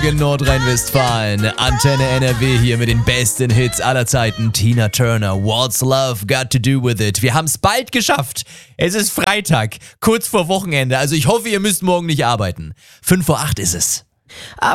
in Nordrhein-Westfalen. Antenne NRW hier mit den besten Hits aller Zeiten. Tina Turner, What's Love Got to Do With It. Wir haben es bald geschafft. Es ist Freitag, kurz vor Wochenende. Also ich hoffe, ihr müsst morgen nicht arbeiten. 7:55 ist es.